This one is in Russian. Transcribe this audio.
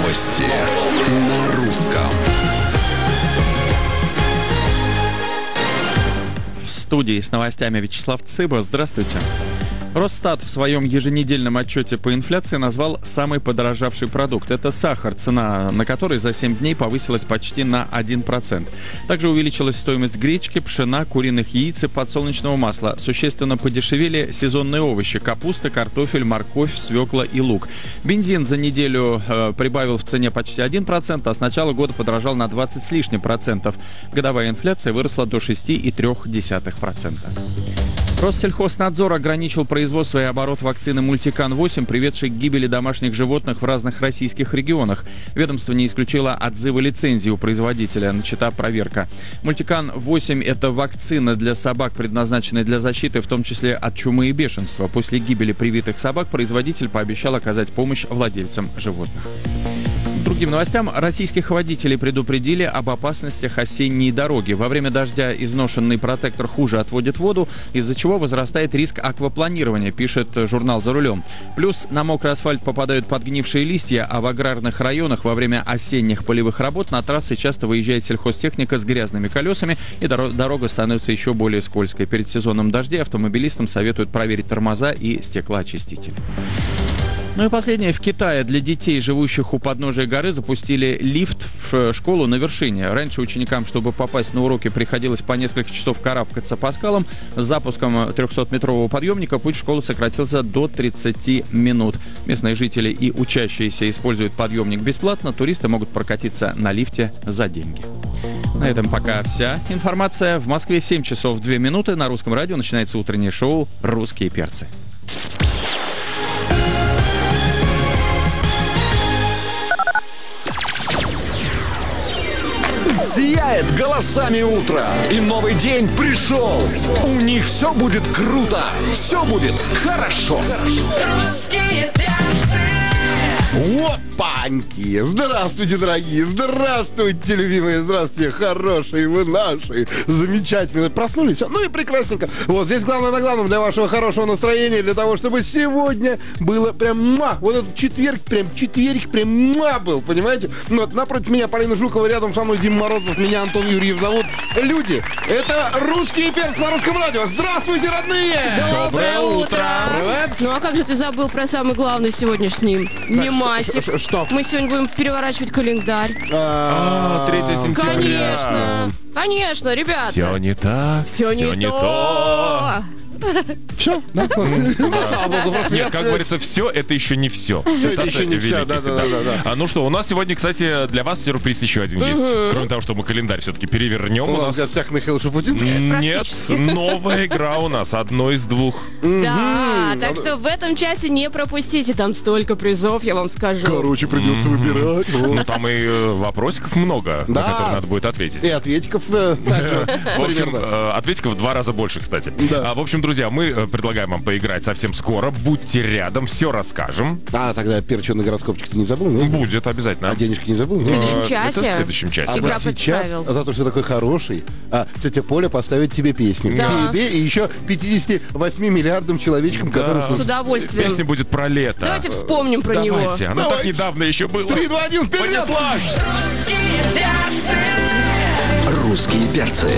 Новости на русском. В студии с новостями Вячеслав Цыба. Здравствуйте. Росстат в своем еженедельном отчете по инфляции назвал самый подорожавший продукт. Это сахар, цена на который за 7 дней повысилась почти на 1%. Также увеличилась стоимость гречки, пшена, куриных яиц и подсолнечного масла. Существенно подешевели сезонные овощи: капуста, картофель, морковь, свекла и лук. Бензин за неделю прибавил в цене почти 1%, а с начала года подорожал на 20 с лишним процентов. Годовая инфляция выросла до 6,3%. Россельхознадзор ограничил производство и оборот вакцины «Мультикан-8», приведшей к гибели домашних животных в разных российских регионах. Ведомство не исключило отзыва лицензии у производителя. Начата проверка. «Мультикан-8» — это вакцина для собак, предназначенная для защиты, в том числе от чумы и бешенства. После гибели привитых собак производитель пообещал оказать помощь владельцам животных. Другим новостям. Российских водителей предупредили об опасностях осенней дороги. Во время дождя изношенный протектор хуже отводит воду, из-за чего возрастает риск аквапланирования, пишет журнал «За рулем». Плюс на мокрый асфальт попадают подгнившие листья, а в аграрных районах во время осенних полевых работ на трассы часто выезжает сельхозтехника с грязными колесами, и дорога становится еще более скользкой. Перед сезоном дождей автомобилистам советуют проверить тормоза и стеклоочистители. Ну и последнее. В Китае для детей, живущих у подножия горы, запустили лифт в школу на вершине. Раньше ученикам, чтобы попасть на уроки, приходилось по несколько часов карабкаться по скалам. С запуском 300-метрового подъемника путь в школу сократился до 30 минут. Местные жители и учащиеся используют подъемник бесплатно. Туристы могут прокатиться на лифте за деньги. На этом пока вся информация. В Москве 7 часов 2 минуты. На Русском радио начинается утреннее шоу «Русские перцы». Сияет голосами утро, и новый день пришел. У них все будет круто, все будет хорошо. Русские перцы! Опаньки! Здравствуйте, дорогие! Здравствуйте, любимые! Здравствуйте, хорошие вы наши! Замечательные! Проснулись? Ну и прекрасненько! Вот здесь главное на главном для вашего хорошего настроения, для того, чтобы сегодня было прям вот этот четверг прям был, понимаете? Ну, вот напротив меня Полина Жукова, рядом со мной Дима Морозов, меня Антон Юрьев зовут. Люди, это «Русские перцы» на Русском радио. Здравствуйте, родные! Доброе утро! Привет! Ну а как же ты забыл про самый главный сегодняшний мемасик? Что? Мы сегодня будем переворачивать календарь. 3 сентября. Конечно, ребята. Все не так, Все не то. Все? Да? Слава богу, просто Нет, как говорится, все это еще не все. это еще не всё, да. Ну что, у нас сегодня, кстати, для вас сюрприз еще один есть. Кроме того, что мы календарь все-таки перевернем. У нас в гостях Михаил Шафутинский. Нет, новая игра у нас, одно из двух. Да, так что в этом часе не пропустите, там столько призов, я вам скажу. Короче, придется выбирать. Ну там и вопросиков много, на которые надо будет ответить. И ответиков также В общем, примерно. ответиков в 2 раза больше, кстати. Да. В общем, друзья, мы предлагаем вам поиграть совсем скоро. Будьте рядом, все расскажем. Тогда перченый гороскопчик ты не забыл? Ну? Будет обязательно. А денежки не забыл? В следующем Это часе. в следующем часе. Игра вот сейчас, подставил. за то, что ты такой хороший, тетя Поля поставит тебе песню. Да. Тебе и еще 58 миллиардам человечкам, которые... С удовольствием. Песня будет про лето. Давайте вспомним про него. Давайте, она так Давайте. недавно еще была. 3, 2, 1, вперед! Понеслась! Русские перцы! Русские перцы